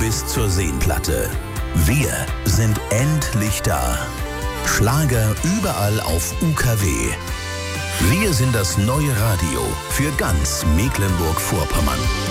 Neues zur Seenplatte. Wir sind endlich da. Schlager überall auf UKW. Wir sind das neue Radio für ganz Mecklenburg-Vorpommern.